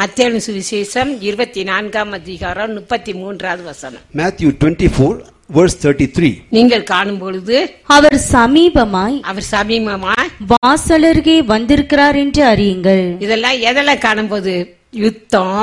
மத்தேயு சுவிசேஷம் 24 அதிகாரம் 33வது வசனம். Matthew 24 verse 33. நீங்கள் காணும் பொழுது அவர் சமீபமாய் வாசலருகே வந்திருக்கிறார் என்று அறியுங்கள். இதெல்லாம் எதெல்லாம் காணும்போது யுத்தம்,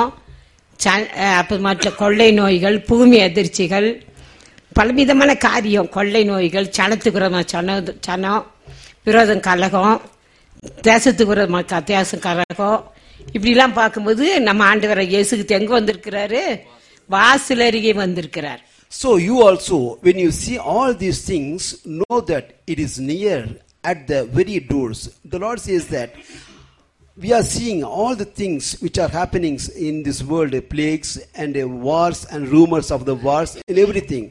மற்ற கொள்ளை நோய்கள், பூமி அதிர்ச்சிகள், பலவிதமான காரியம், கொள்ளை நோய்கள், சனத்துக்கு சனம் விரோதம், கலகம், தேசத்துக்கு விரோதமாக தேசம் கலகம், இப்படிலாம் பார்க்கும்போது நம்ம ஆண்டவரை இயேசுக்கு எங்க வந்திருக்கிறாரு? வாசல் அருகே வந்திருக்கிறார். So you also, when you see all these things, know that it is near at the very doors. The Lord says that we are seeing all the things which are happening in this world, plagues and wars and rumors of the wars and everything.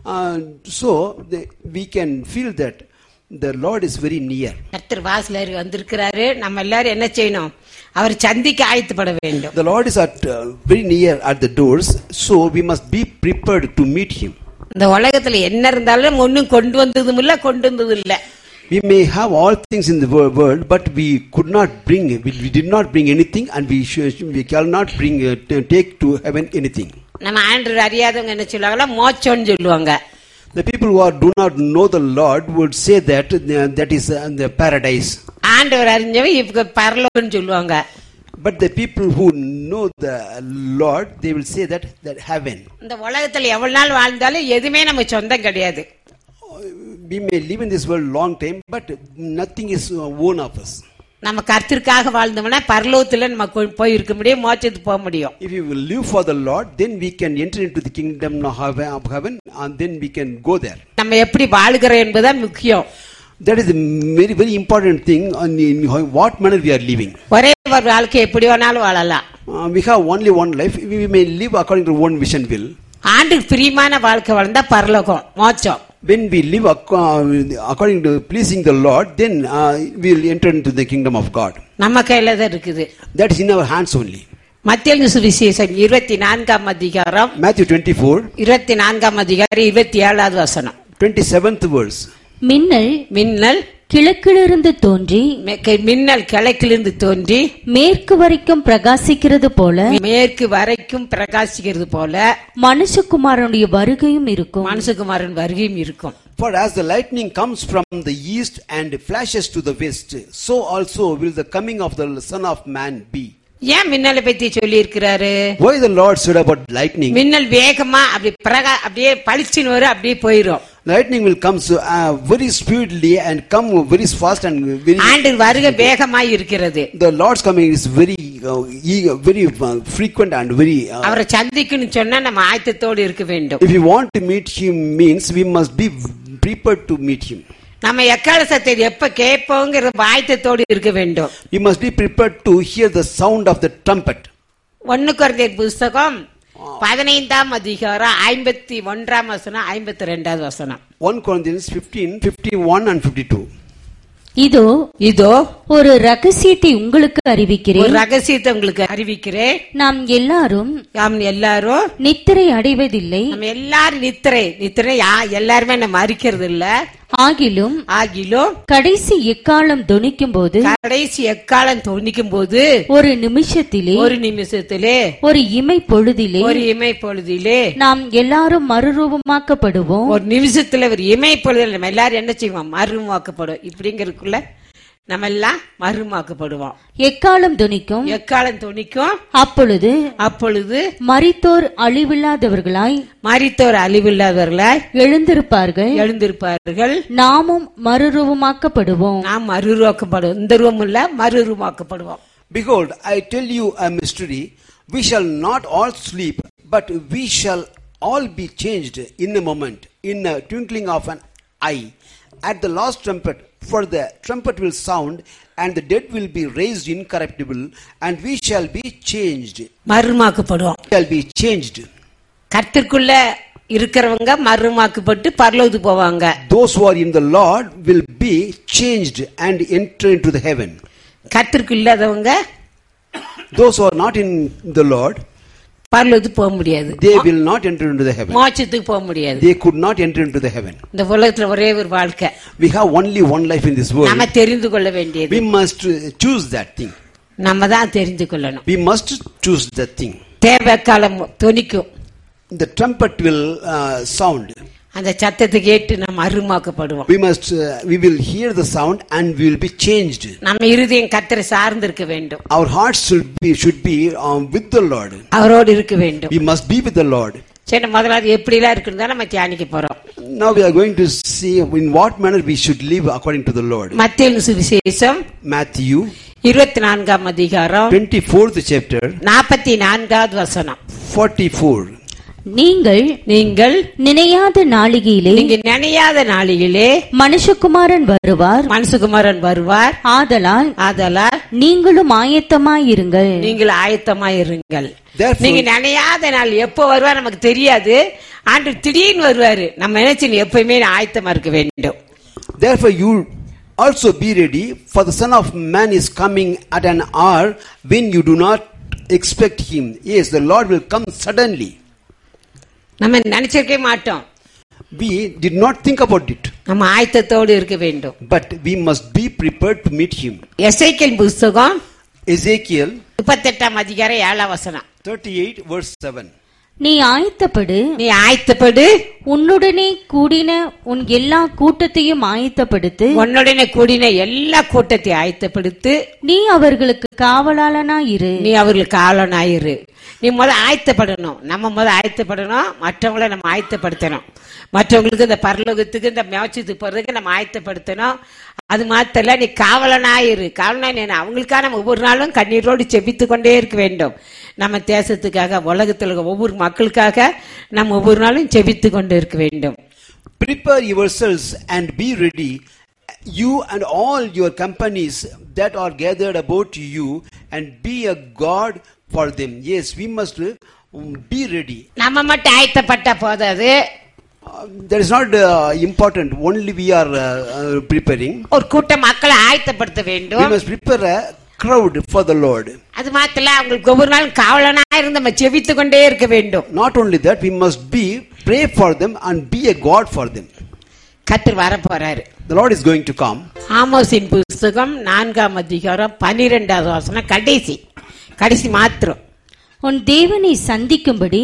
So we can feel that the Lord is very near. கர்த்தர் வாசல் அருகே வந்திருக்கிறாரு. நம்ம எல்லாரும் என்ன செய்யணும்? அவர் சந்திக்க ஆயத்தப்பட வேண்டும். The Lord is very near at the doors, so we must be prepared to meet him. இந்த உலகத்துல என்ன இருந்தாலும் ஒண்ணும் கொண்டு வந்ததும் இல்ல, கொண்டு வந்ததும் இல்ல. We may have all things in the world, but we could not bring, we did not bring anything, and we cannot bring, take to heaven anything. நம்ம ஆண்டவர் அறியாதவங்க என்ன சொல்லுவாங்களா? மோட்சம்னு சொல்லுவாங்க. The people who do not know the Lord would say that that is the paradise. ஆண்டவர் அறிஞ்சவங்க இப்ப பரலோகம்னு சொல்லுவாங்க. But the people who know the Lord, they will say that heaven. இந்த உலகத்துல எவ்வளவு நாள் வாழ்ந்தாலும் எதுவுமே நம்ம சொந்தம் கிடையாது. We may live in this world long time, but nothing is own of us. நம்ம கர்த்தருக்காக வாழ்ந்தோம்னா பரலோகத்துல நம்ம போய் இருக்க முடியும், மோட்சத்துக்கு போக முடியும். If you will live for the Lord, then we can enter into the kingdom of heaven, and then we can go there. நம்ம எப்படி வாழுகிறோம் என்பதுதான் முக்கியம். That is a very very important thing in what manner we are living. ஒரே ஒரு வாழ்க்கை எப்படி வேணாலும் வாழலாம். We have only one life. We may live according to one vision will. ஆண்டுக்கு பிரியமான வாழ்க்கை வாழ்ந்தா பரலோகம், மோட்சம். When we live according to pleasing the Lord, then we will enter into the kingdom of God. நம்ம கையில தான் இருக்குது. That is in our hands only. மத்தேயு சுவிசேஷம் 24 அதிகாரம் Matthew 24 24 அதிகாரம் 27வது வசனம். 27th verse. மின்னல் கிழக்கிலிருந்து தோன்றி, மின்னல் கிழக்கிலிருந்து தோன்றி மேற்கு வரைக்கும் பிரகாசிக்கிறது போல, மனுஷகுமாரனுடைய வருகையும் இருக்கும். மனுஷகுமாரன் வருகையும் இருக்கும். For as the lightning comes from the east and flashes to the west, so also will the coming of the Son of Man be. ஏன் மின்னலை பத்தி சொல்லி இருக்கிறாரு? Why the Lord said about lightning? மின்னல் வேகமா அப்படியே பளிச்சுன்னு வரும், அப்படியே போயிடும். Lightning will come very speedily and come very fast and very. ஆண்டவர் வருகை வேகமாய் இருக்கிறது. The Lord's coming is very very frequent and very. அவரை சந்திக்கணும்னு சொன்னா நம்ம ஆயத்தத்தோடு இருக்க வேண்டும். If you want to meet him means we must be prepared to meet him. நம்ம எக்கால சத்தத்தை எப்ப கேட்போங்கிற ஆயத்தத்தோடு இருக்க வேண்டும். We must be prepared to hear the sound of the trumpet. 1 கொரிந்தியர் புத்தகம் 15 அதிகாரம் 51 வசனம் 52 வசனம். 1 Corinthians 15, 51 and 52. இதோ ஒரு ரகசியத்தை உங்களுக்கு அறிவிக்கிறேன். நாம் எல்லாரும் நித்திரை அடைவதில்லை. நம்ம எல்லாரும் நித்திரை எல்லாருமே நம்ம அறிக்கிறது இல்ல. ஆகிலும் கடைசி எக்காலம் தொனிக்கும் போது ஒரு நிமிஷத்திலே ஒரு இமை பொழுதிலே நாம் எல்லாரும் மறுரூபமாக்கப்படுவோம். ஒரு நிமிஷத்துல ஒரு இமை பொழுதில் நம்ம எல்லாரும் என்ன செய்வோம்? மறுரூபமாக்கப்படும். இப்படிங்கிறதுக்குள்ள நம்ம எல்லாம் மறுரூபமாக்கப்படுவோம். எக்காலம் தொனிக்கும். அப்பொழுது மரித்தோர் அழிவில்லாதவர்களாய் எழுந்திருப்பார்கள். நாமும் மறுரூபமாக்கப்படுவோம். நாம் மறுரூபமாக்கப்படுவோம். இந்த ரூபம் இல்ல, மறுரூபமாக்கப்படுவோம். Behold, I tell you a mystery. We shall not all sleep, but we shall all be changed in a moment, in a twinkling of an eye, at the last trumpet. For the trumpet will sound, and the dead will be raised incorruptible, and we shall be changed. மறுரூபமாக்கப்படுவோம். Shall be changed. கர்த்தருக்குள்ள இருக்கிறவங்க மறுரூபமாக்கப்பட்டு பரலோகத்துக்கு போவாங்க. Those who are in the Lord will be changed and enter into the heaven. கர்த்தருக்கு இல்லாதவங்க, those who are not in the Lord, பரலோகத்துக்கு போக முடியாது. They will not enter into the heaven. மோட்சத்துக்கு போக முடியாது. They could not enter into the heaven. இந்த உலகத்துல ஒரே ஒரு வாழ்க்கை. We have only one life in this world. நாம தெரிந்து கொள்ள வேண்டியது. We must choose that thing. நம்ம தான் தெரிந்து கொள்ளணும். We must choose the thing. தேவக்காலம் தொனிக்கும். The trumpet will sound. அந்த சத்தத்தை கேட்டு நம்ம அருமாக்கப்படுவோம். We will hear the sound and we will be changed. நம்ம இருதயம் கர்த்தரை சார்ந்து இருக்க வேண்டும். Our hearts should be with the Lord. அவரோடு இருக்க வேண்டும். We must be with the Lord. சரி, முதலாவது எப்படிலாம் இருக்குன்னு நம்ம தியானிக்க போறோம். Now we are going to see in what manner we should live according to the Lord. மத்தேயு சுவிசேஷம் Matthew 24ஆம் அதிகாரம் 24th chapter 44வது வசனம். 44. நீங்கள் நினையாத நாளிகையிலே நீங்க நினையாத நாளிலே மனுஷகுமாரன் வருவார். ஆதலால் நீங்களும் ஆயத்தமாயிருங்கள். நீங்கள் ஆயத்தமாயிருங்கள். நீங்க நினையாத நாள் எப்போ வருவார் நமக்கு தெரியாது. ஆண்டு திடீர்னு வருவாரு. நம்ம நினைச்சு எப்பயுமே ஆயத்தமா இருக்க வேண்டும். Therefore you also be ready, for the Son of Man is coming at an hour when you do not expect him. Yes, the Lord will come suddenly. நம்ம நினைச்சிருக்கவே மாட்டோம். We did not think about it. நம்ம ஆயத்தத்தோடு இருக்க வேண்டும். But we must be prepared to meet him. எசேக்கியேல் புத்தகம் Ezekiel 38ஆம் அதிகாரம் 7ஆம் வசனம். 38 verse 7. நீ ஆயத்தப்படு, உன்னுடனே கூடின உன் எல்லா கூட்டத்தையும் ஆயத்தப்படுத்து. உன்னுடனே கூடின எல்லா கூட்டத்தையும் ஆயத்தப்படுத்து. நீ அவர்களுக்கு காவலாளனாயிரு. நீ ஆயத்தப்படணும். நம்ம ஆயத்தப்படணும். மற்றவங்களை நம்ம ஆயத்தப்படுத்தணும். மற்றவங்களுக்கு இந்த பரலோகத்துக்கு இந்த மேட்சத்துக்கு போறதுக்கு நம்ம ஆயத்தப்படுத்தணும். அது மாத்திர நீ காவலனாயிரு. காவலனா அவங்களுக்காக நம்ம ஒவ்வொரு நாளும் கண்ணீரோடு செபித்து கொண்டே இருக்க வேண்டும். நம்ம தேசத்துக்காக, உலகத்தில் ஒவ்வொரு மக்களுக்காக நம்ம ஒவ்வொரு நாளும் செபித்து கொண்டு இருக்க வேண்டும். Prepare yourselves and be ready, you and all your companies that are gathered about you, and be a guard for them. Yes, we must be ready. நம்ம மட்டும் ஆயத்தப்பட்ட போதாது. That is not important. Only we are preparing. ஒரு கூட்ட மக்களை ஆயத்தப்படுத்த வேண்டும். We must prepare a crowd for the Lord. அது மாத்திர அவங்களுக்கு ஒவ்வொரு நாளும் காவலனா இருந்து நம்ம செபித்து கொண்டே இருக்க வேண்டும். Not only that, we must pray for them and be a God for them. கர்த்தர் வர போறாரு. The Lord is going to come. ஆமோஸின் புத்தகம் 4ஆம் அதிகாரம் 12வது வசனம். கடைசி மாத்திரம். உன் தேவனை சந்திக்கும்படி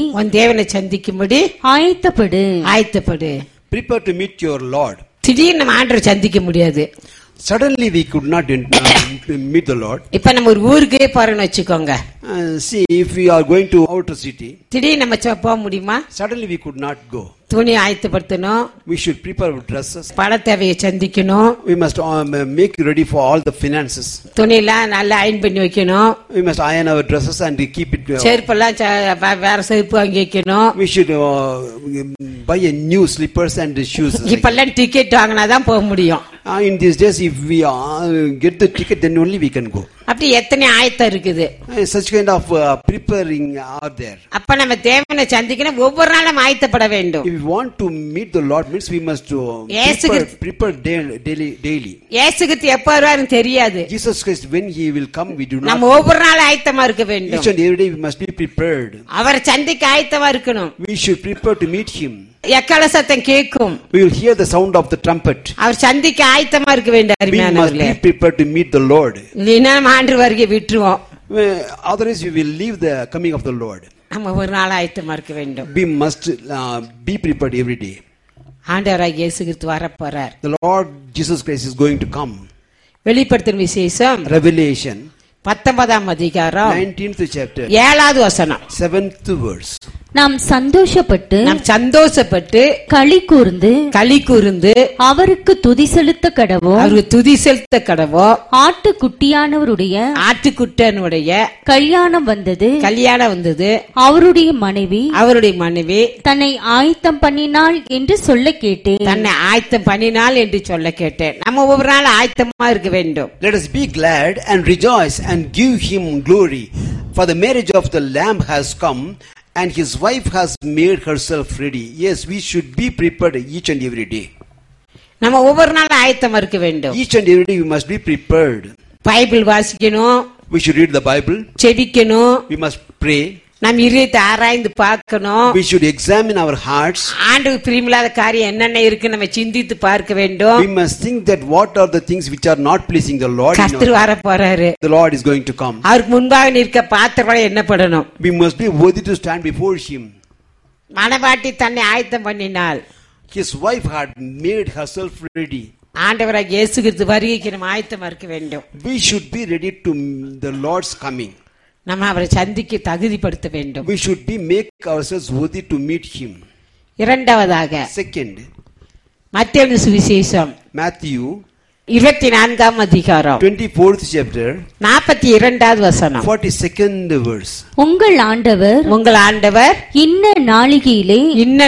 ஆயத்தப்படு. Prepare to meet your Lord. திடீர்னு நம்ம ஆண்டவரை சந்திக்க முடியாது. Suddenly we could not meet the Lord. இப்ப நம்ம ஒரு ஊருக்கே போறோம்னு வச்சுக்கோங்க. See, if we are going to outer city, திடீர்னு நம்ம போக முடியுமா? Suddenly we could not go. துணி ஆயத்தப்படுத்தணும். We should prepare our dresses. பண தேவையை சந்திக்கணும். We must make ready for all the finances. துணியெல்லாம் நல்லா அயன் பண்ணி வைக்கணும். We must iron our dresses and keep it. செருப்பெல்லாம் வேற செருப்பு வாங்கி வைக்கணும். We should buy a new slippers and shoes. இப்பெல்லாம் டிக்கெட் வாங்கினாதான் போக முடியும். In these days, if we get the ticket, then only we can go. அப்படி எத்தனை ஆயத்தம் இருக்குது. Such kind of preparing are there. அப்ப நம்ம தேவனை சந்திக்கணும். ஒவ்வொரு நாளும் ஆயத்தப்பட வேண்டும். If we want to meet the Lord, means we must prepare daily. இயேசுகிறிஸ்து எப்ப வருவாருன்னு தெரியாது. Jesus Christ, when he will come, we do not. நம்ம ஒவ்வொரு நாளும் ஆயத்தமா இருக்க வேண்டும். Each and every day we must be prepared. அவரை சந்திக்க ஆயத்தமா இருக்கணும். We should prepare to meet him. எக்காள சத்தம் கேட்கும். We will hear the sound of the trumpet. அவர் சந்திக்க ஆயத்தமா இருக்க வேண்டும். We must be prepared to meet the Lord. இல்லைன்னா நம்ம ஆண்டவர் வருகை விட்டுருவோம். Otherwise we will leave the coming of the Lord. நம்ம ஒரு நாள் ஆயத்தமா இருக்க வேண்டும். We must be prepared every day. ஆண்டவராகிய இயேசு கிறிஸ்து வர போறார். The Lord Jesus Christ is going to come. வெளிப்படுத்தின விசேஷம் Revelation 19ஆம் அதிகாரம் 19th chapter 7வது வசனம். 7th verse. நாம் சந்தோஷப்பட்டு களி கூர்ந்து அவருக்கு துதி செலுத்த கடவோம். ஆட்டுக்குட்டியானவருடைய கல்யாணம் வந்தது. அவருடைய மனைவி தன்னை ஆயத்தம் பண்ணினாள் என்று சொல்ல கேட்டேன். நம்ம ஒவ்வொரு நாள் ஆயத்தமா இருக்க வேண்டும். Let us be glad and rejoice and give him glory, for the marriage of the Lamb has come, and his wife has made herself ready. Yes, we should be prepared each and every day. நம்ம ஒவ்வொரு நாள் ஆயத்தமா இருக்க வேண்டும். Each and every day we must be prepared. Bible வாசிக்கணும். We should read the Bible. செபிக்கணும். We must pray. நம் இதயத்தை ஆராய்ந்து பார்க்கணும். We should examine our hearts. ஆண்டவருக்கு பிரியமில்லாத காரியம் என்னென்ன இருக்கு நம்ம சிந்தித்து பார்க்க வேண்டும். We must think that what are the things which are not pleasing the Lord. கர்த்தர் வர போறாரு. The Lord is going to come. அவருக்கு முன்பாக நிற்க பாத்திரப்பட என்ன பண்ணணும்? We must be worthy to stand before him. மணவாட்டி தன்னை ஆயத்தம் பண்ணினாள். His wife had made herself ready. ஆண்டவராகிய இயேசு கிறிஸ்து வருகைக்கு நம்ம ஆயத்தமா இருக்க வேண்டும். We should be ready to the Lord's coming. நம்ம அவரை சந்திக்க தகுதிப்படுத்த வேண்டும். We should make ourselves worthy to meet him. இரண்டாவதாக Second, மத்தேயு சுவிசேஷம் Matthew 24ஆம் அதிகாரம் 24th chapter 42வது வசனம். 42nd verse. உங்கள் ஆண்டவர் உங்கள் ஆண்டவர் இன்ன நாளிகையிலே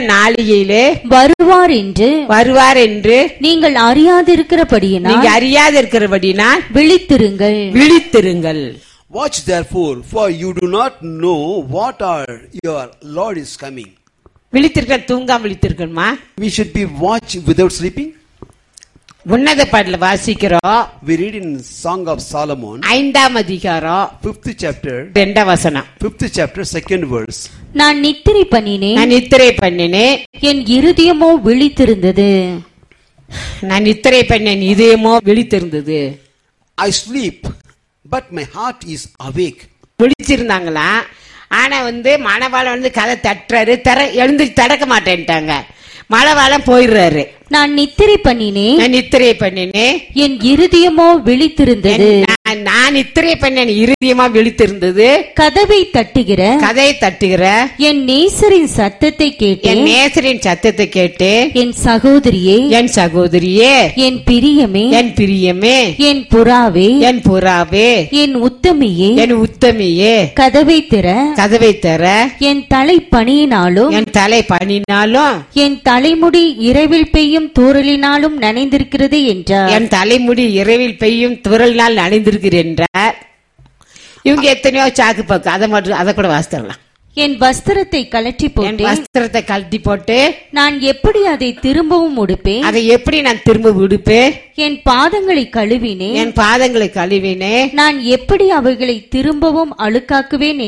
வருவார் என்று நீங்கள் அறியாதிருக்கிறபடியினால் நீங்க அறியாதிருக்கிறபடினால் விழித்திருங்கள். Watch therefore, for you do not know what hour your Lord is coming. விழித்திருக்க தூங்காம விழித்திருக்கணுமா? We should be watch without sleeping. உன்னத பாடல வாசிக்கிறோம். We read in Song of Solomon 5ஆம் அதிகாரம் 5th chapter 2ஆம் வசனம். 5th chapter 2nd verse. நான் நித்திரை பண்ணினேன் என் இருதயமோ விழித்திருந்தது. நான் நித்திரை பண்ணேன் இதயமோ விழித்திருந்தது. I sleep but my heart is awake. விழிச்சிருந்தாங்களா? ஆனா மணவாளன் கதை தட்டுறாரு, எழுந்து தடக்க மாட்டேன்ட்டாங்க. மணவாளன் போயிடுறாரு. நான் நித்திரை பண்ணினேன் என் இருதயமோ விழித்திருந்தது. நான் நித்திரை பண்ணேன் இருதயமா விழித்திருந்தது. கதவை தட்டுகிற என் நேசரின் சத்தத்தை கேட்டு என் சகோதரியே என் பிரியமே என் புறாவே என் உத்தமியே கதவை திற என் தலை பணியினாலும் என் தலைமுடி இரவில் பெய்யும் தூறலினாலும் நனைந்திருக்கிறது என்றார். என் தலைமுடி இரவில் பெய்யும் தூறலினால் நனைந்திருக்கிறேன் என்றார். இவங்க எத்தனையோ சாக்கு பக்கு அதை கூட வாசித்தரலாம். என் வஸ்திரத்தை கழட்டி போட்டு நான் எப்படி அதை திரும்பவும் உடுப்பேன்? என் பாதங்களை கழுவினேன். நான் எப்படி அவைகளை திரும்பவும் அழுக்காக்குவேன்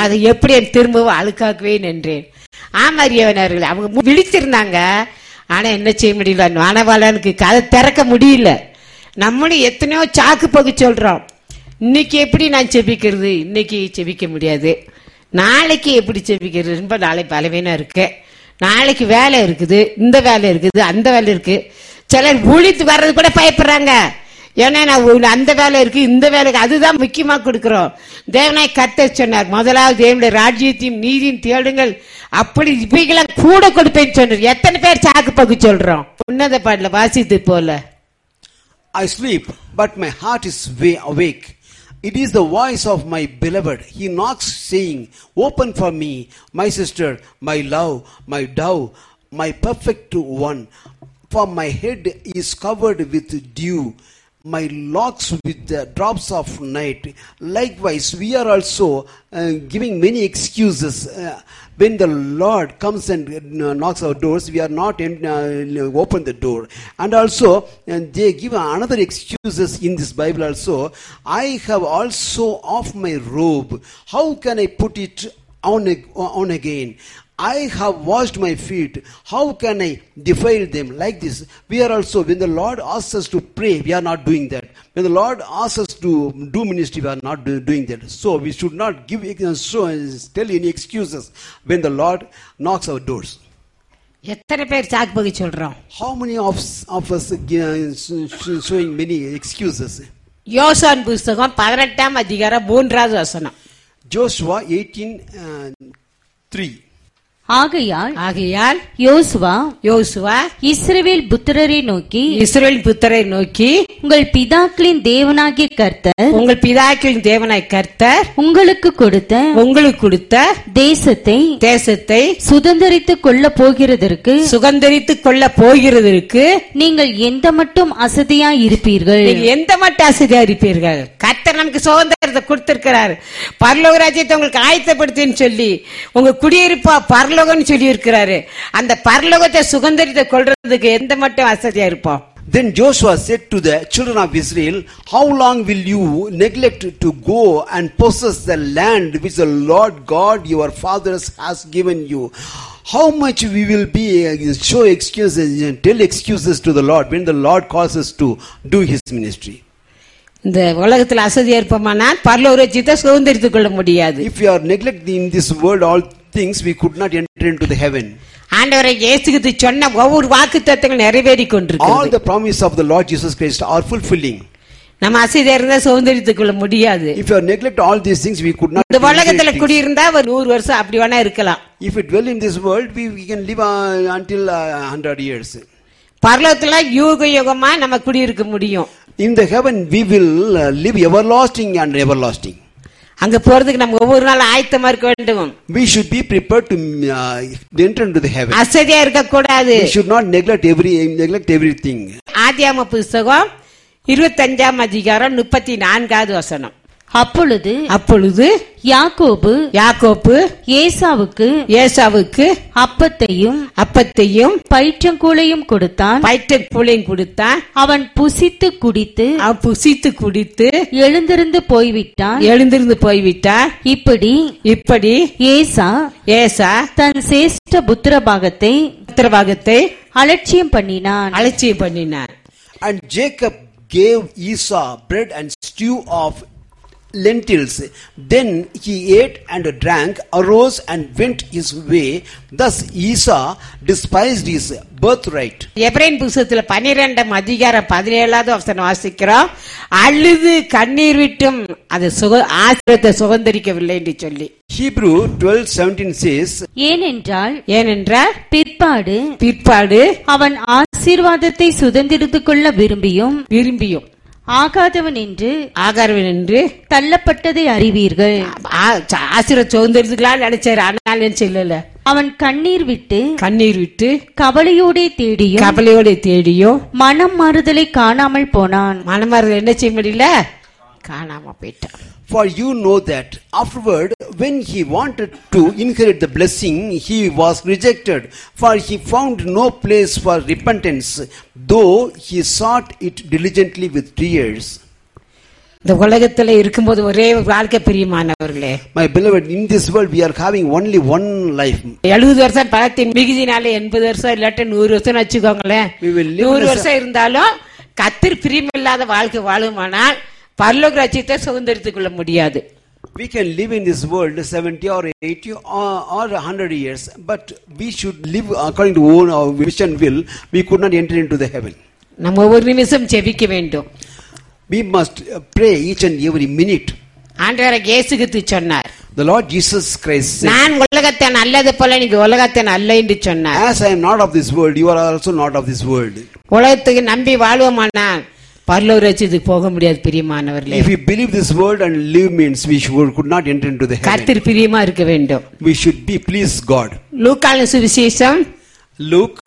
என்றேன். ஆமாரியவனர்கள் அவங்க விழித்திருந்தாங்க. ஆனா என்ன செய்ய முடியல? மணவாளனுக்கு கதை திறக்க முடியல. நம்மளும் எத்தனையோ சாக்கு பகு சொல்றோம். இன்னைக்கு எப்படி நான் செபிக்கிறது? இன்னைக்கு செபிக்க முடியாது. நாளைக்கு எப்படி செபிக்கிறது? ரொம்ப நாளை பலவீனம் இருக்கு. நாளைக்கு வேலை இருக்குது, இந்த வேலை இருக்குது, அந்த வேலை இருக்கு. சிலர் ஊழித்து வர்றது கூட பயப்படுறாங்க. ஏன்னா நான் அந்த வேலை இருக்கு, இந்த வேலைக்கு அதுதான் முக்கியமா கொடுக்கிறோம். தேவனாய் கர்த்தர் சொன்னார், முதலாவது தேவனுடைய ராஜ்யத்தையும் நீதியும் தேடுங்கள், அப்படி இவைகளை கூட கொடுப்பேன்னு சொன்னார். எத்தனை பேர் சாக்கு பகு சொல்றோம்? உன்னத பாடல வாசித்து போல. I sleep, but my heart is awake. It is the voice of my beloved. He knocks, saying, "Open for me, my sister, my love, my dove, my perfect one. For my head is covered with dew, my locks with the drops of night." Likewise, we are also giving many excuses. When the Lord comes and knocks our doors, we are not open the door. And also, they give another excuses in this Bible also. I have also off my robe. How can I put it on again? I have washed my feet. How can I defile them? Like this, we are also, when the Lord asks us to pray, we are not doing that. When the Lord asks us to do ministry, we are not doing that. So we should not tell any excuses when the Lord knocks our doors. எத்தனை பேர் சாக்கு பகு சொல்றோம்? How many of us showing many excuses? யோசுவா புத்தகம் 18ஆம் அதிகாரம் 3வது வசனம். Joshua 18:3. ஆகையால் யோசுவா இஸ்ரவேல் புத்திரரை நோக்கி உங்கள் பிதாக்களின் தேவனாகிய கர்த்தர் உங்களுக்கு கொடுத்த தேசத்தை சுதந்தரித்துக் கொள்ள போகிறதற்கு நீங்கள் எந்த மட்டும் அசதியாய் இருப்பீர்கள்? கர்த்தர் நமக்கு சுதந்திரத்தை கொடுத்திருக்கிறார். பரலோக ராஜ்யத்தை உங்களுக்கு ஆயத்தப்படுத்துன்னு சொல்லி உங்க குடியிருப்பா பரலோகம்னு சொல்லி இருக்கிறாரு. அந்த பரலோகத்தை சுதந்திரத்தை கொள்றதுக்கு எந்த மட்டும் வசதியா இருப்போம்? Then Joshua said to the children of Israel, how long will you neglect to go and possess the land which the Lord God your fathers has given you? How much we will be show excuses and tell excuses to the Lord when the Lord calls us to do His ministry? இந்த உலகத்துல அசதி ஏற்பமானால் பரலோக ராஜ்யத்தை சுதந்தரித்துக் கொள்ள முடியாது. If we are neglecting in this world all things, we could not enter into the heaven. ஆண்டவரை இயேசு கிறிஸ்து சொன்ன ஒவ்வொரு வாக்குத்தத்தங்கள் நிறைவேறிக் கொண்டிருக்கிறது. All the promise of the Lord Jesus Christ are fulfilling. நம்ம அசதியா இருந்தா சுதந்தரித்துக் கொள்ள முடியாது. If you neglect all these things, we could not. இந்த உலகத்துல குடியிருந்தா ஒரு 100 வருஷம் அப்படி வேணா இருக்கலாம். If we dwell in this world, we can live until 100 years. பரலோகத்துல யுக யுகமா நம்ம குடியிருக்க முடியும். In the heaven, we will live everlasting and everlasting. அங்க போறதுக்கு நம்ம ஒவ்வொரு நாள் ஆயத்தமா இருக்க வேண்டும். We should be prepared to enter into the heaven. அசதியா இருக்க கூடாது. We should not neglect everything. ஆதியாகம புத்தகம் 25ஆம் அதிகாரம் 34வது வசனம். அப்பொழுது யாக்கோபு ஏசாவுக்கு அப்பத்தையும் பயிற்றங்கூழையும் கொடுத்தான். அவன் புசித்து குடித்து எழுந்திருந்து போய்விட்டான். இப்படி ஏசா தன் சேஷ்ட புத்திரபாகத்தை அலட்சியம் பண்ணினான். And Jacob gave Esau bread and stew of lentils. Then he ate and drank, arose and went his way. Thus Esau despised his birthright. எபிரேயர் புத்தகத்துல 12ஆம் அதிகாரம் 17வது வசனம் வாசிக்கிறோம். அழுது கண்ணீர் விட்டும் அது ஆசீர்வாதத்தை சுதந்தரிக்கவில்லை என்று சொல்லி. Hebrew 12:17 says, ஏனென்றால் பிற்பாடு அவன் ஆசீர்வாதத்தை சுதந்தரித்துக் கொள்ள விரும்பியும் ஆகாதவன் என்று தள்ளப்பட்டதை அறிவீர்கள். ஆசீர்வாத சுதந்திரத்துக்கெல்லாம் நினைச்சாரு, ஆனால் சொல்லல. அவன் கண்ணீர் விட்டு கவலையோட தேடியும் மனம் மாறுதலை காணாமல் போனான். மனம் மாறுதல் என்ன செய்ய முடியல, காணாம போயிட்டான். For you know that afterward, when he wanted to inherit the blessing, he was rejected, for he found no place for repentance, though he sought it diligently with tears. இந்த உலகத்துல இருக்கும்போது ஒரே வாழ்க்கை பிரியமானவர்களே. My beloved, in this world we are having only one life. 70 வருஷம் பலத்தின் மிகுதினால 80 வருஷம் இல்லாட்ட 100 வருஷம் வச்சுக்கோங்களேன். 100 வருஷம் இருந்தாலும் கர்த்தர் பிரியமில்லாத வாழ்க்கை வாழுமானால் பரலோக ராஜ்யத்தை சுதந்தரித்துக் கொள்ள முடியாது. We can live in this world 70 or 80 or 100 years, but we should live according to our vision will. We could not enter into the heaven. நம்ம ஒவ்வொரு நிமிஷம் ஜெபிக்க வேண்டும். We must pray each and every minute. ஆண்டவர் இயேசு கிறிஸ்து சொன்னார், The Lord Jesus Christ said, நான் உலகத்தை நல்லது போல நீங்க உலகத்தை நல்ல என்று சொன்னார். As I am not of this world, you are also not of this world. உலகத்துக்கு நம்பி வாழ்வோமானால் பரலோக ராஜ்யத்துக்கு போக முடியாது பிரியமானவர்களே. If we believe this world and live means we could not enter into the heaven. கர்த்தர் பிரியமா இருக்க வேண்டும். We should be please God. லூக்கான சுவிசேஷம் Luke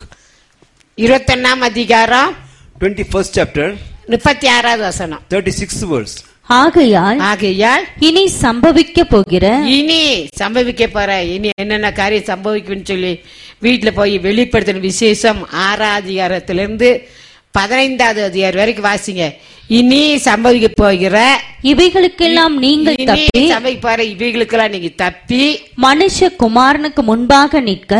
21ஆம் அதிகாரம் 21st chapter 36வது வசனம். 36th verse. ஆகையால் இனி சம்பவிக்க போற இனி என்னென்ன காரியம் சம்பவிக்கும் சொல்லி வீட்டுல போய் வெளிப்படுத்தின விசேஷம் 6ஆம் அதிகாரத்திலிருந்து 15வது அதிகாரம் வரைக்கும் வாசிங்க. இனி சம்பவிக்க போகிற இவைகளுக்கெல்லாம் நீங்கள் இவைகளுக்கெல்லாம் நீங்க தப்பி மனுஷகுமாரனுக்கு முன்பாக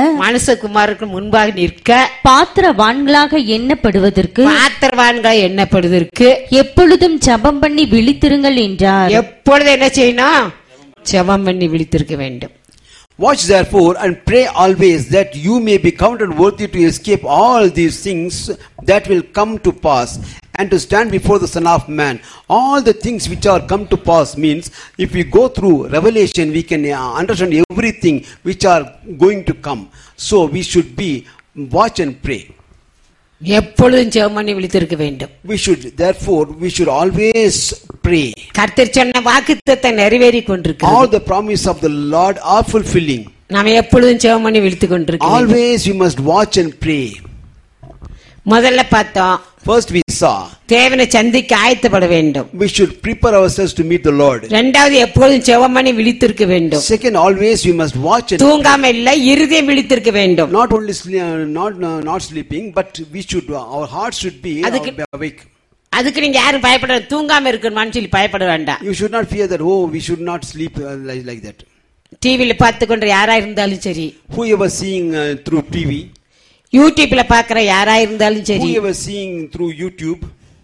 நிற்க பாத்திரவான்களாக எண்ணப்படுவதற்கு எப்பொழுதும் ஜெபம் பண்ணி விழித்திருங்கள் என்றார். எப்பொழுது என்ன செய்யணும்? ஜெபம் பண்ணி விழித்திருக்க வேண்டும். Watch therefore and pray always, that you may be counted worthy to escape all these things that will come to pass, and to stand before the Son of Man. All the things which are come to pass means, if we go through Revelation, we can understand everything which are going to come. So we should be watch and pray. எப்பொழுதும் ஜெபம் பண்ணி விழித்திருக்க வேண்டும். We should always pray. கர்த்தர் சொன்ன வாக்குத்தத்தத்தை நிறைவேறிக் கொண்டிருக்கிறது. All the promise of the Lord are fulfilling. நாம எப்பொழுதும் ஜெபம் பண்ணி விழித்துக் கொண்டிருக்கிறோம். Always we must watch and pray. முதல்ல பார்த்தோம், first we saw, தேவனை சந்திக்க ஆயத்தப்பட வேண்டும். we should prepare ourselves to meet the Lord. இரண்டாவது எப்பொழுதும் ஜெபம் பண்ணி விழித்திருக்க வேண்டும். Second, always we must watch and தூங்காம இல்ல, இருதயம் விழித்திருக்க வேண்டும். not only not sleeping, but we should, our hearts should be awake. அதுக்கு நீங்க யாரும் பயப்பட, தூங்காம இருக்கணும்னு சொல்லி பயப்பட வேண்டாம். You should not fear that, oh, we should not sleep like that. டிவில பார்த்து கொண்டு யாரா இருந்தாலும் சரி, whoever seeing through TV, யூடியூப்ல பாக்குற யாரா இருந்தாலும் சரி, whoever seeing through YouTube,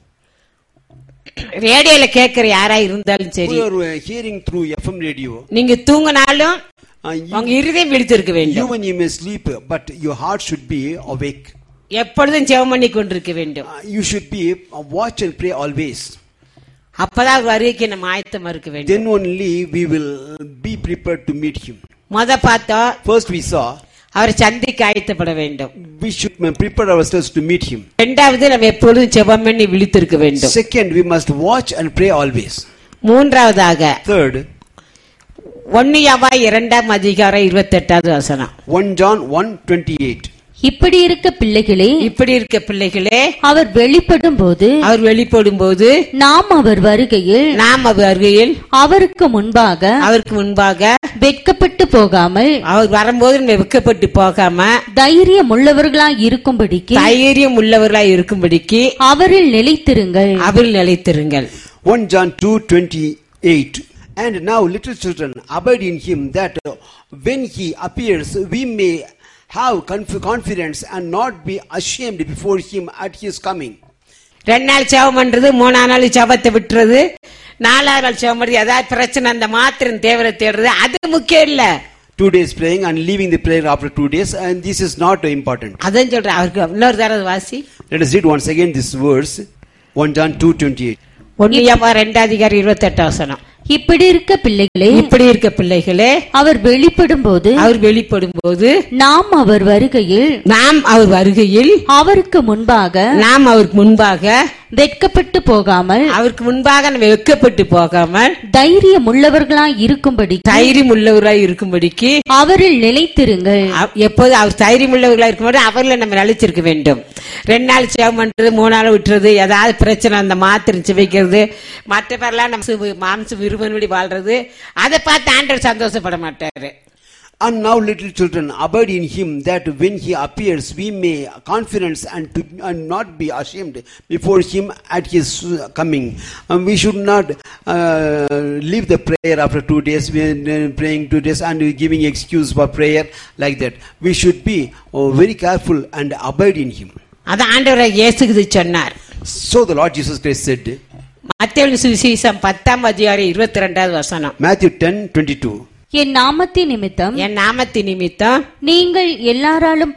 ரேடியோல கேட்கிற யாரா இருந்தாலும் சரி, whoever hearing through FM radio, நீங்க தூங்கினாலும் உங்க இருதயம் விழித்திருக்க வேண்டும். even you may sleep, but your heart should be awake. எப்பொழுதும் ஜெபம் பண்ணி கொண்டிருக்க வேண்டும். You should be watch and pray always. அப்பதான் வருகைக்கு நம்ம ஆயத்தமா இருக்க வேண்டும். Then only we will be prepared to meet him. பார்த்தோம், First we saw, அவரை சந்திக்க ஆயத்தப்பட வேண்டும். we should prepare ourselves to meet him. இரண்டாவது நம்ம எப்பொழுதும் ஜெபம் பண்ணி விழித்திருக்க வேண்டும். Second, we must watch and pray always. மூன்றாவதாக Third, 1 யோவான் 2ஆம் அதிகாரம் 28வது வசனம். 1 John 1:28. இப்படி இருக்க பிள்ளைகளே, அவர் வெளிப்படும் போது நாம் அவர் வருகையில் அவருக்கு முன்பாக வெட்கப்பட்டு போகாமல், அவர் வரும்போது வெட்கப்பட்டு போகாம தைரியம் உள்ளவர்களாய் இருக்கும்படிக்கு அவரில் நிலைத்திருங்கள். 1 John 2:28. And now, little children, abide in him, that when he appears, we may have confidence and not be ashamed before him at his coming. 2 நாள் ஜெபம் பண்றது, 3ஆம் நாள் ஜெபத்தை விட்டுறது, 4ஆம் நாள் ஜெபம் பண்றது, ஏதாவது பிரச்சனை அந்த மாத்திரம் தேவரை தேடுறது, அது முக்கியம் இல்ல. 2 days praying and leaving the prayer after 2 days, and this is not important. அதான் சொல்றேன். அவருக்கு இன்னொரு தடவை வாசி. Let us read once again this verse, 1 John 2:28. 1 யோவான் 2 அதிகாரம் 28 வசனம். இப்படி இருக்க பிள்ளைகளே, அவர் வெளிப்படும் போது நாம் அவர் வருகையில் அவருக்கு முன்பாக வெட்கப்பட்டு போகாமல் தைரியம் உள்ளவர்களாய் இருக்கும்படிக்கு அவரில் நிலைத்திருங்கள். எப்போது அவர் தைரியம் உள்ளவர்களாய் இருக்கும்போது அவரில் நம்ம நிலைச்சிருக்க வேண்டும். 2 நாள் ஜெபம் பண்றது, 3 நாள் விட்டுறது, ஏதாவது பிரச்சனை அந்த மாத்திரம் சிவைக்கிறது, மற்ற பேரெல்லாம் நம்ம மாம்ச விரும்பி வாழ்றது, அதை பார்த்து ஆண்டவர் சந்தோஷப்பட மாட்டாரு. And now, little children, abide in him, that when he appears, we may confidence and not be ashamed before him at his coming. We should not leave the prayer after 2 days, praying 2 days and giving excuse for prayer like that. We should be very careful and abide in him. அது ஆண்டவர் இயேசு சொன்னார். So the Lord Jesus Christ said, மத்தேயு சுவிசேஷம் 10ஆம் அதிகாரம் 22வது வசனம். Matthew 10:22. என் நாமத்தின் நிமித்தம் நீங்கள் எல்லாராலும்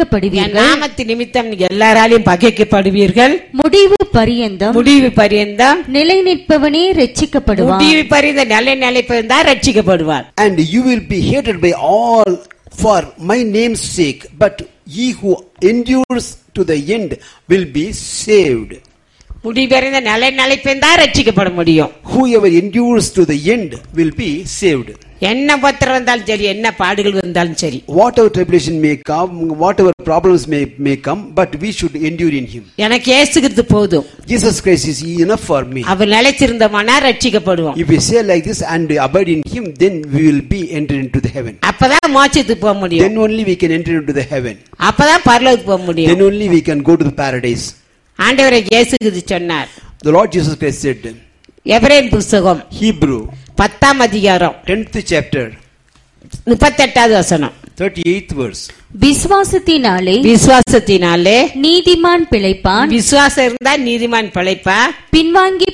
பகைக்கப்படுவீர்கள். முடிவு பரியந்தம் நிலை நிற்பவனே ரட்சிக்கப்படுவார். And you will be hated by all for my name's sake, but he who endures to the end will be saved. முடிவறிந்த நிலைப்பதான் ரட்சிக்கப்பட முடியும். Whoever endures to the end will be saved. என்ன பத்திரம் வந்தாலும் சரி, என்ன பாடுகள் வந்தாலும் சரி, whatever tribulation may come, whatever problems may come, but we should endure in him. எனக்கு இயேசு கிறிஸ்து போதும், Jesus Christ is enough for me. Our நிலைத்திருந்தோம்னா ரட்சிக்கப்படுவோம். If we say like this and abide in him, then we will be entered into the heaven. அப்பதான் மோட்சத்துக்கு போக முடியும். Then only we can enter into the heaven. அப்பதான் பரலோகத்துக்கு போக முடியும். Then only we can go to the paradise. ஆண்டவரே இயேசு கிறிஸ்து சொன்னார். The Lord Jesus Christ said, எபிரேயர் புத்தகம் Hebrew 10ஆம் அதிகாரம் 10th chapter 38வது வசனம். 38th verse. விசுவாசத்தினாலே நீதிமான் பிழைப்பான். விசுவாசம் இருந்தா நீதிமான் பிழைப்பா. பின்வாங்கி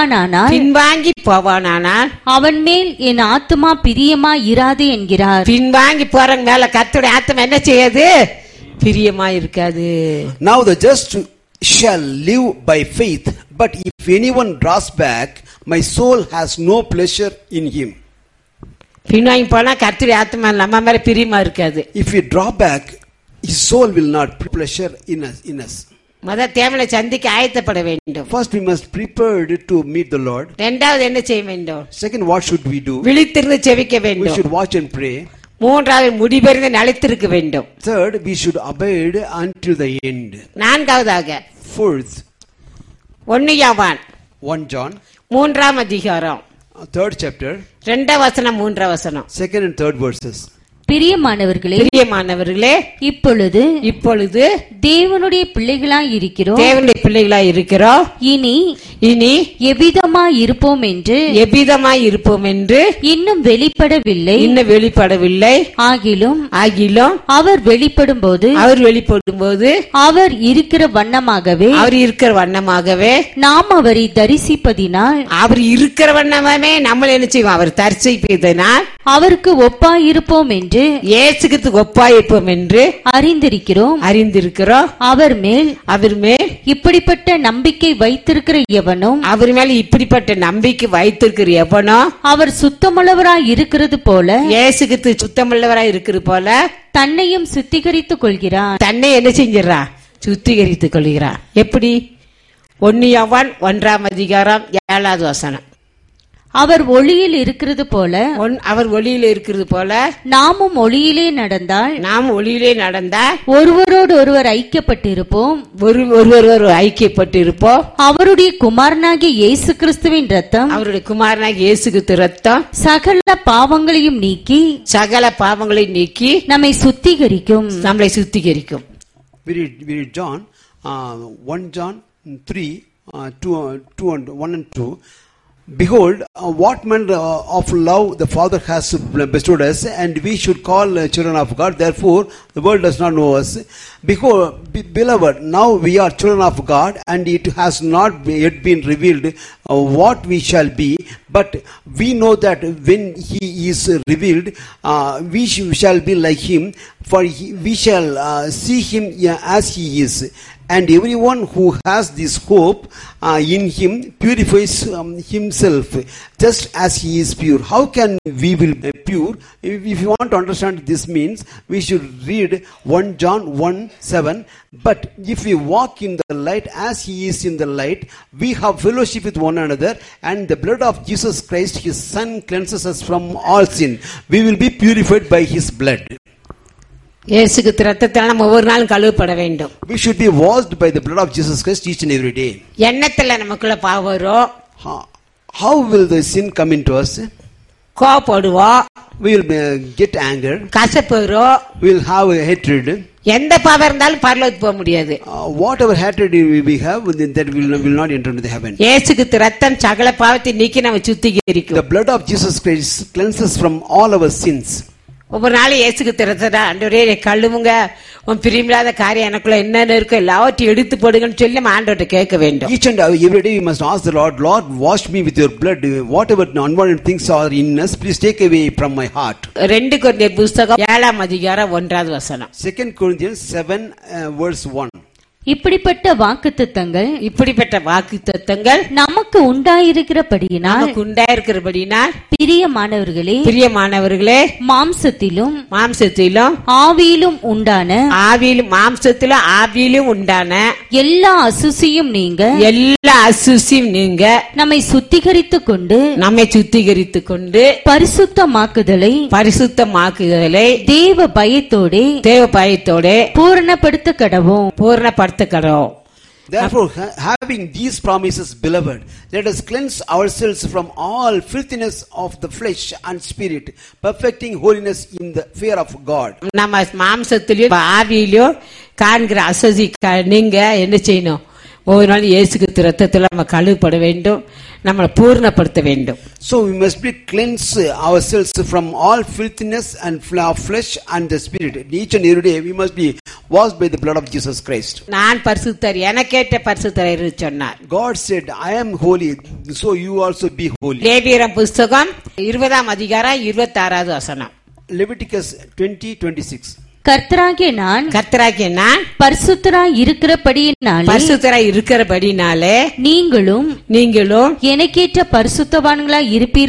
போவானானால் அவன் மேல் என் ஆத்துமா பிரியமா இராது என்கிறார். பின்வாங்கி போறவங்க மேல கர்த்தருடைய ஆத்துமா என்ன செய்யாது? பிரியமா இருக்காது. Now the just shall live by faith, but if anyone draws back, my soul has no pleasure in him. பின்வாங்கி போனா கர்த்தருடைய ஆத்துமா நம்ம மேல பிரியமா இருக்காது. If we draw back, his soul will not pleasure in us. முத தேவனை சந்திக்க ஆயத்தப்பட வேண்டும். First we must prepare to meet the Lord. இரண்டாவது என்ன செய்ய வேண்டும்? Second, what should we do? விழித்திருந்து ஜெபிக்க வேண்டும். We should watch and pray. மூன்றாவது முடிவறிந்து நிலைத்திருக்க வேண்டும். Third, we should abide until the end. நான்காவதாக, fourth, 1 யோவான் 1 John, 3ஆம் அதிகாரம் 3rd chapter, 2ஆம் வசனம் 3ஆம் வசனம். 2nd and 3rd verses. பிரியமானவர்களே, இப்பொழுது தேவனுடைய பிள்ளைகளாய் இருக்கிறோம். இனி எவ்விதமாய் இருப்போம் என்று இன்னும் வெளிப்படவில்லை. ஆகிலும் அவர் வெளிப்படும் போது அவர் இருக்கிற வண்ணமாகவே நாம் அவரை தரிசிப்பதினால் நம்ம என்ன செய்வோம்? அவர் தரிசிப்பதனால் அவருக்கு ஒப்பாயிருப்போம் என்று ஒப்பாயிருப்போம் என்று அறிந்திருக்கிறோம். அவர் மேல் இப்படிப்பட்ட நம்பிக்கை வைத்திருக்கிற எவனும் அவர் சுத்தமுள்ளவராய் இருக்கிறது போல இயேசுக்கு சுத்தமுள்ளவராய் இருக்கிறது போல தன்னையும் சுத்திகரித்துக் கொள்கிறார். தன்னை என்ன செஞ்சிடறான்? சுத்திகரித்துக் கொள்கிறார். எப்படி? 1 யோவான் 1ஆம் அதிகாரம் 7வது வசனம். அவர் ஒளியில் இருக்கிறது போல நாமும் ஒளியிலே நடந்தால் ஒருவரோடு ஒருவர் ஐக்கியப்பட்டிருப்போம். அவருடைய குமாரனாகிய இயேசு கிறிஸ்துவின் ரத்தம் சகல பாவங்களையும் நீக்கி நம்மை சுத்திகரிக்கும். We read John, 1 John 3, 1 and 2. Behold, what manner of love the Father has bestowed us, and we should call children of God. Therefore, the world does not know us. Behold, beloved, now we are children of God, and it has not yet been revealed what we shall be. But we know that when He is revealed, we shall be like Him, for we shall see Him as He is. And everyone who has this hope in Him purifies himself just as He is pure. How can we be pure? If you want to understand this means, we should read 1 John 1:7. But if we walk in the light as He is in the light, we have fellowship with one another, and the blood of Jesus Christ, His Son, cleanses us from all sin. We will be purified by His blood. இயேசுக்கு ரத்தத்தால் நம்ம ஒவ்வொரு நாளும் கழுவப்பட வேண்டும். We should be washed by the blood of Jesus Christ each and every day. எண்ணத்துல நமக்குள்ள பாவம் வரும். How will the sin come into us? கோபப்படுவோம். We will get anger. கசப்பு வரும். We will have a hatred. எந்த பாவம் இருந்தாலும் பரலோகத்துக்கு போக முடியாது. Whatever hatred we have, that will not enter into the heaven. இயேசுக்கு ரத்தம் சகல பாவத்தை நீக்கி நம்ம சுத்திகரிக்கும். The blood of Jesus Christ cleanses from all our sins. ஒவ்வொரு நாளும் இயேசுக்கு திறத்தா ஆண்டவரே கழுவுங்க, உன் பிரியமில்லாத காரியம் எனக்குள்ள என்னென்ன இருக்கோ எல்லாவற்றையும் எடுத்து போடுங்கன்னு சொல்லி நம்ம ஆண்டவர்கிட்ட கேட்க வேண்டும். Each and every day we must ask the Lord, Lord, wash me with your blood. Whatever unwanted things are in us, please take away from my heart. 2 கொரிந்தியர் புத்தகம் 7ஆம் அதிகாரம் 1வது வசனம். 2 Corinthians 7 verse 1. இப்படிப்பட்ட வாக்குத்தத்தங்கள் நமக்கு உண்டாயிருக்கிறபடியினால் பிரியமானவர்களே மாம்சத்திலும் ஆவியிலும் உண்டான எல்லா அசுசியும் நீங்க நம்மை சுத்திகரித்துக் கொண்டு பரிசுத்தமாக்குதலை தேவ பயத்தோடே பூரணப்படுத்த கடவோம். Therefore, having these promises, beloved, let us cleanse ourselves from all filthiness of the flesh and spirit, perfecting holiness in the fear of God. நம்ம மாம்சத்திலயும் ஆவியிலயும் காண்கிற அசுசி நீங்க என்ன செய்யணும்? ஒவ்வொரு நாள் இயேசுக்கு ரத்தத்தில் நம்ம கழுவப்பட வேண்டும், நம்மளை பூர்ணப்படுத்த வேண்டும். So we must be cleanse ourselves from all filthiness and flesh and the spirit. Each and every day we must be washed by the blood of Jesus Christ. நான் பரிசுத்தர், எனக்கேற்ற பரிசுத்தர் சொன்னார். God said, I am holy, so you also be holy. லேவியர் புத்தகம் 20ஆம் அதிகாரம் 26வது வசனம். Leviticus 20:26. கர்த்தராகிய நான் பரிசுத்தராய் இருக்கிறபடியினாலே நீங்களும் எனக்கேற்ற பரிசுத்தவான்களாய்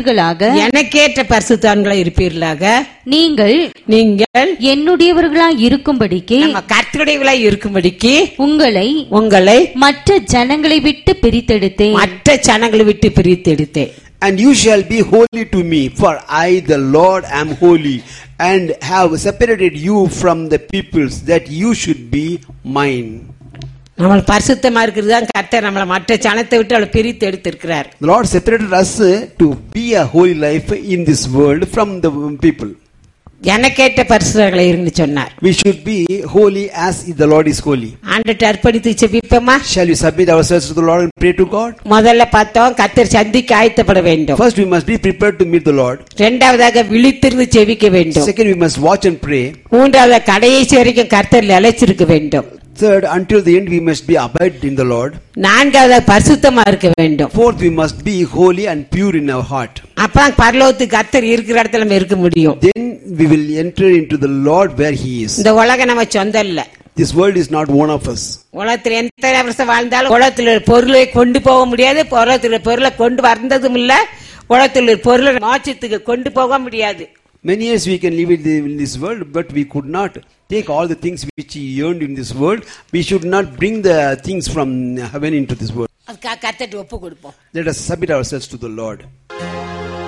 இருப்பீர்களாக. நீங்கள் என்னுடையவர்களாய் இருக்கும்படிக்கு கர்த்தருடையவர்களாய் இருக்கும்படிக்கு உங்களை மற்ற ஜனங்களை விட்டு பிரித்தெடுத்தேன். And you shall be holy to me, for I the Lord am holy, and have separated you from the peoples, that you should be mine. நம்ம பரிசுத்தமா இருக்கிறது தான் கர்த்தர் நம்மளை மற்ற ஜனத்தை விட்டு அவளை பிரித்து எடுத்திருக்கிறார். The Lord separated us to be a holy life in this world from the people. எனக்கேற்ற பரிசுத்தங்களை இருன்னு சொன்னார். We should be holy as the Lord is holy. ஆண்டவர்ட்ட அர்ப்பணித்து ஜெபிப்போமா? Shall we submit ourselves to the Lord and pray to God? முதல்ல பார்த்தோம் கர்த்தர் சந்திக்க ஆயத்தப்பட வேண்டும். First we must be prepared to meet the Lord. இரண்டாவதாக விழித்திருந்து ஜெபிக்க வேண்டும். Second we must watch and pray. மூன்றாவது கடைசி வரைக்கும் கர்த்தர் நிலைச்சிருக்க வேண்டும். Third, until the end we must be abide in the Lord. நான்காவது பரிசுத்தமா இருக்க வேண்டும். Fourth, we must be holy and pure in our heart. அப்ப பரலோகத்துக்கு கர்த்தர் இருக்கிற இடத்துல நம்ம இருக்க முடியும். Then we will enter into the Lord where He is. இந்த உலகம் நம்ம சொந்தம் இல்ல. This world is not one of us. உலகத்துல எந்த வருஷம் வாழ்ந்தாலும் உலகத்துல பொருளை கொண்டு போக முடியாது, உலகத்துல பொருளை கொண்டு வந்ததும் இல்ல, உலகத்துல பொருளை மோட்சத்துக்கு கொண்டு போக முடியாது. Many years we can live in this world, but we could not take all the things which He earned in this world. We should not bring the things from heaven into this world. அதுக்காக கர்த்தருக்கு ஒப்பு கொடுப்போம். Let us submit ourselves to the Lord.